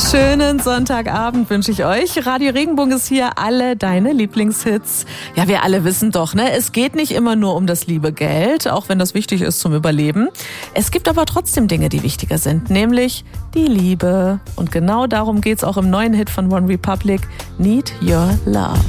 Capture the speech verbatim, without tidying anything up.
Schönen Sonntagabend wünsche ich euch. Radio Regenbogen ist hier, alle deine Lieblingshits. Ja, wir alle wissen doch, ne? Es geht nicht immer nur um das liebe Geld, auch wenn das wichtig ist zum Überleben. Es gibt aber trotzdem Dinge, die wichtiger sind, nämlich die Liebe. Und genau darum geht's auch im neuen Hit von One Republic, Need Your Love.